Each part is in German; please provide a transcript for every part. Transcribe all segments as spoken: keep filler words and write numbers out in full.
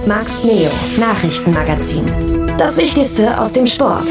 Max Neo Nachrichtenmagazin. Das Wichtigste aus dem Sport.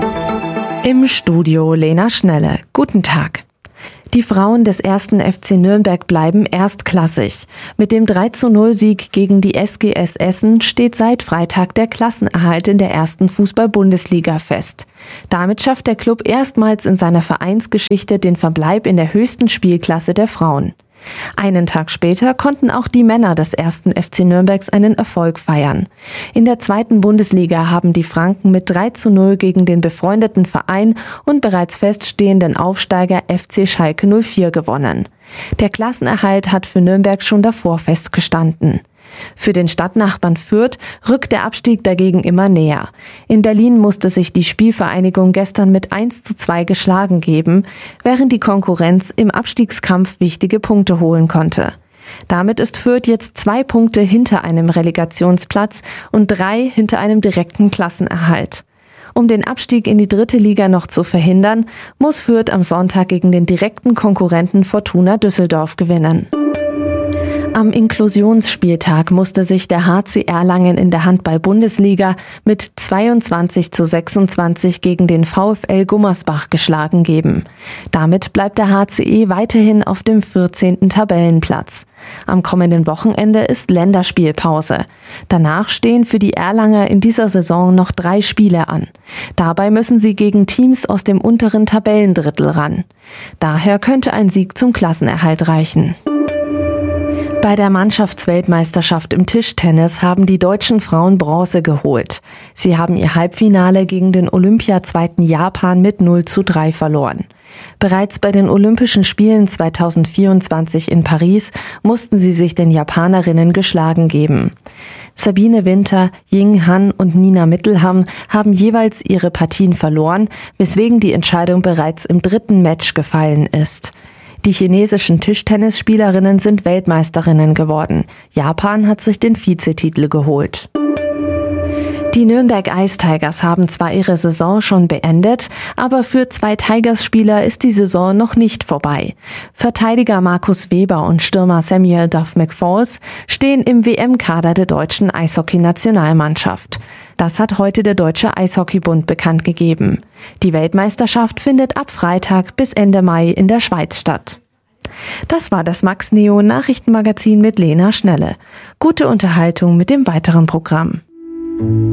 Im Studio Lena Schnelle. Guten Tag. Die Frauen des ersten F C Nürnberg bleiben erstklassig. Mit dem drei zu null Sieg gegen die S G S Essen steht seit Freitag der Klassenerhalt in der ersten Fußball-Bundesliga fest. Damit schafft der Klub erstmals in seiner Vereinsgeschichte den Verbleib in der höchsten Spielklasse der Frauen. Einen Tag später konnten auch die Männer des ersten F C Nürnbergs einen Erfolg feiern. In der zweiten Bundesliga haben die Franken mit drei zu null gegen den befreundeten Verein und bereits feststehenden Aufsteiger F C Schalke null vier gewonnen. Der Klassenerhalt hat für Nürnberg schon davor festgestanden. Für den Stadtnachbarn Fürth rückt der Abstieg dagegen immer näher. In Berlin musste sich die Spielvereinigung gestern mit eins zu zwei geschlagen geben, während die Konkurrenz im Abstiegskampf wichtige Punkte holen konnte. Damit ist Fürth jetzt zwei Punkte hinter einem Relegationsplatz und drei hinter einem direkten Klassenerhalt. Um den Abstieg in die dritte Liga noch zu verhindern, muss Fürth am Sonntag gegen den direkten Konkurrenten Fortuna Düsseldorf gewinnen. Am Inklusionsspieltag musste sich der H C Erlangen in der Handball-Bundesliga mit zweiundzwanzig zu sechsundzwanzig gegen den VfL Gummersbach geschlagen geben. Damit bleibt der H C E weiterhin auf dem vierzehnten Tabellenplatz. Am kommenden Wochenende ist Länderspielpause. Danach stehen für die Erlanger in dieser Saison noch drei Spiele an. Dabei müssen sie gegen Teams aus dem unteren Tabellendrittel ran. Daher könnte ein Sieg zum Klassenerhalt reichen. Bei der Mannschaftsweltmeisterschaft im Tischtennis haben die deutschen Frauen Bronze geholt. Sie haben ihr Halbfinale gegen den Olympiazweiten Japan mit null zu drei verloren. Bereits bei den Olympischen Spielen zweitausendvierundzwanzig in Paris mussten sie sich den Japanerinnen geschlagen geben. Sabine Winter, Ying Han und Nina Mittelham haben jeweils ihre Partien verloren, weswegen die Entscheidung bereits im dritten Match gefallen ist. Die chinesischen Tischtennisspielerinnen sind Weltmeisterinnen geworden. Japan hat sich den Vizetitel geholt. Die Nürnberg Ice Tigers haben zwar ihre Saison schon beendet, aber für zwei Tigers-Spieler ist die Saison noch nicht vorbei. Verteidiger Markus Weber und Stürmer Samuel Duff McFalls stehen im W M-Kader der deutschen Eishockey-Nationalmannschaft. Das hat heute der Deutsche Eishockeybund bekannt gegeben. Die Weltmeisterschaft findet ab Freitag bis Ende Mai in der Schweiz statt. Das war das Max Neo Nachrichtenmagazin mit Lena Schnelle. Gute Unterhaltung mit dem weiteren Programm.